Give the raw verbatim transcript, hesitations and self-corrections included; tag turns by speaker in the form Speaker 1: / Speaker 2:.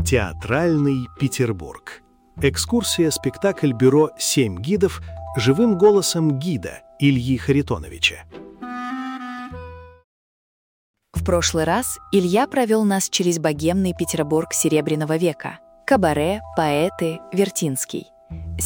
Speaker 1: Театральный Петербург. Экскурсия-спектакль бюро «Семь гидов» живым голосом гида Ильи Харитоновича.
Speaker 2: В прошлый раз Илья провел нас через богемный Петербург Серебряного века. Кабаре, поэты, Вертинский.